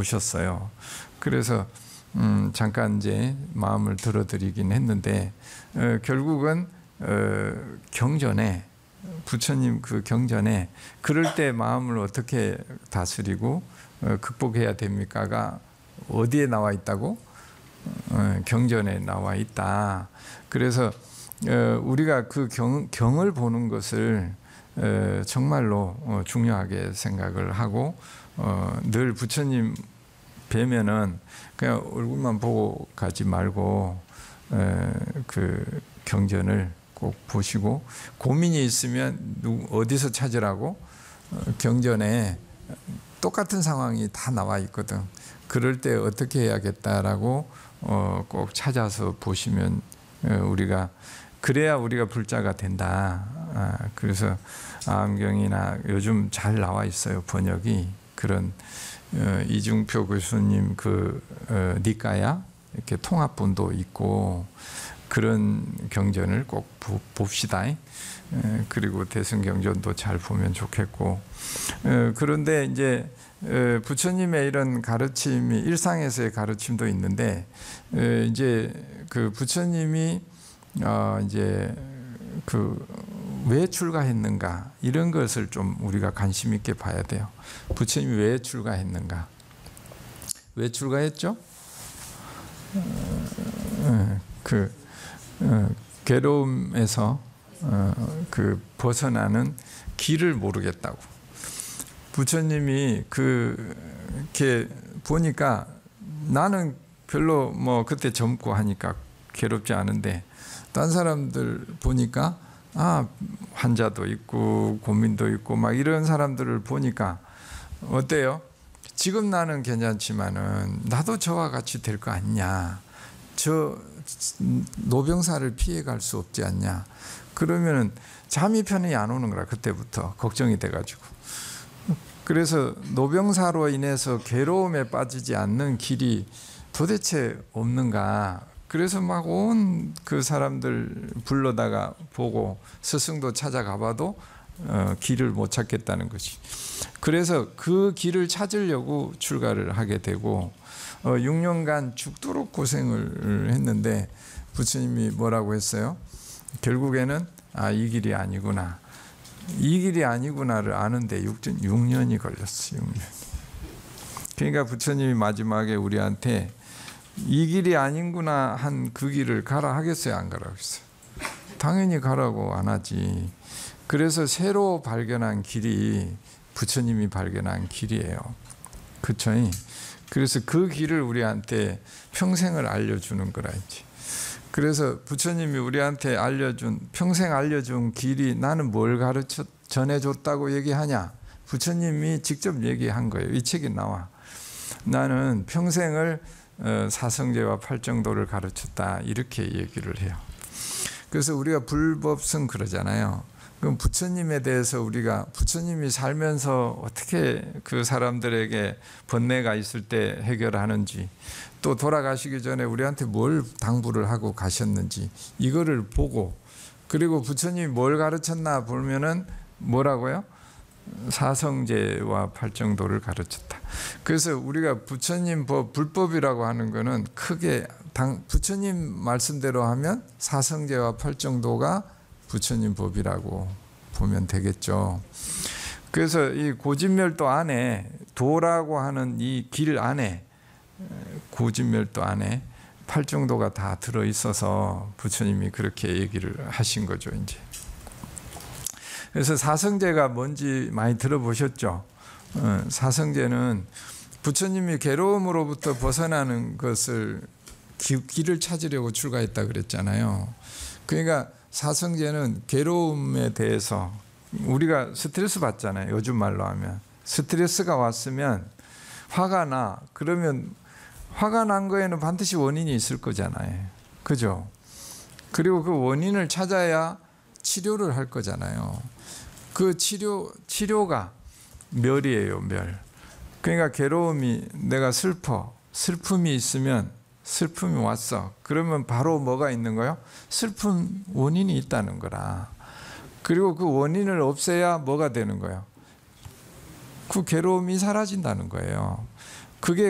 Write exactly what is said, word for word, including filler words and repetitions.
오셨어요. 그래서 음, 잠깐 이제 마음을 들어드리긴 했는데 어, 결국은 어, 경전에 부처님 그 경전에 그럴 때 마음을 어떻게 다스리고 어, 극복해야 됩니까가 어디에 나와 있다고? 어, 경전에 나와 있다. 그래서 어, 우리가 그 경, 경을 보는 것을 어, 정말로 어, 중요하게 생각을 하고 어, 늘 부처님 뵈면은 그냥 얼굴만 보고 가지 말고 에, 그 경전을 꼭 보시고 고민이 있으면 누구, 어디서 찾으라고? 어, 경전에 똑같은 상황이 다 나와 있거든. 그럴 때 어떻게 해야겠다라고 어, 꼭 찾아서 보시면 어, 우리가 그래야 우리가 불자가 된다. 아, 그래서 아암경이나 요즘 잘 나와 있어요. 번역이 그런 어, 이중표 교수님 그 어, 니까야 이렇게 통합본도 있고 그런 경전을 꼭 보, 봅시다. 에, 그리고 대승경전도 잘 보면 좋겠고 에, 그런데 이제 에, 부처님의 이런 가르침이 일상에서의 가르침도 있는데 에, 이제 그 부처님이 어, 이제 그 왜 출가했는가 이런 것을 좀 우리가 관심 있게 봐야 돼요. 부처님이 왜 출가했는가? 왜 출가했죠? 어, 그 어, 괴로움에서 어, 그 벗어나는 길을 모르겠다고. 부처님이 그 이렇게 보니까 나는 별로 뭐 그때 젊고 하니까 괴롭지 않은데 딴 사람들 보니까 아 환자도 있고 고민도 있고 막 이런 사람들을 보니까 어때요? 지금 나는 괜찮지만은 나도 저와 같이 될 거 아니냐? 저 노병사를 피해갈 수 없지 않냐? 그러면은 잠이 편히 안 오는 거라. 그때부터 걱정이 돼가지고. 그래서 노병사로 인해서 괴로움에 빠지지 않는 길이 도대체 없는가? 그래서 막 온 그 사람들 불러다가 보고 스승도 찾아가봐도 어, 길을 못 찾겠다는 것이. 그래서 그 길을 찾으려고 출가를 하게 되고 어, 육 년간 죽도록 고생을 했는데 부처님이 뭐라고 했어요? 결국에는 아, 이 길이 아니구나. 이 길이 아니구나를 아는데 육 년이 걸렸어요. 육 년. 그러니까 부처님이 마지막에 우리한테 이 길이 아닌구나 한 그 길을 가라 하겠어요? 안 가라 하겠어요? 당연히 가라고 안 하지. 그래서 새로 발견한 길이 부처님이 발견한 길이에요. 그쵸? 그래서 그 길을 우리한테 평생을 알려주는 거라 이제. 그래서 부처님이 우리한테 알려준 평생 알려준 길이 나는 뭘 가르쳐 전해줬다고 얘기하냐? 부처님이 직접 얘기한 거예요. 이 책에 나와. 나는 평생을 사성제와 팔정도를 가르쳤다 이렇게 얘기를 해요. 그래서 우리가 불법성 그러잖아요. 그럼 부처님에 대해서 우리가 부처님이 살면서 어떻게 그 사람들에게 번뇌가 있을 때 해결하는지 또 돌아가시기 전에 우리한테 뭘 당부를 하고 가셨는지 이거를 보고 그리고 부처님이 뭘 가르쳤나 보면은 뭐라고요? 사성제와 팔정도를 가르쳤다. 그래서 우리가 부처님 법, 불법이라고 하는 거는 크게 당, 부처님 말씀대로 하면 사성제와 팔정도가 부처님 법이라고 보면 되겠죠. 그래서 이 고진멸도 안에 도라고 하는 이 길 안에 고진멸도 안에 팔정도가 다 들어 있어서 부처님이 그렇게 얘기를 하신 거죠, 이제. 그래서 사성제가 뭔지 많이 들어보셨죠? 어, 사성제는 부처님이 괴로움으로부터 벗어나는 것을 기, 길을 찾으려고 출가했다 그랬잖아요. 그러니까 사성제는 괴로움에 대해서 우리가 스트레스 받잖아요. 요즘 말로 하면 스트레스가 왔으면 화가 나. 그러면 화가 난 거에는 반드시 원인이 있을 거잖아요. 그죠? 그리고 그 원인을 찾아야 치료를 할 거잖아요. 그 치료, 치료가 멸이에요, 멸. 그러니까 괴로움이 내가 슬퍼, 슬픔이 있으면 슬픔이 왔어. 그러면 바로 뭐가 있는 거예요? 슬픈 원인이 있다는 거라. 그리고 그 원인을 없애야 뭐가 되는 거예요? 그 괴로움이 사라진다는 거예요.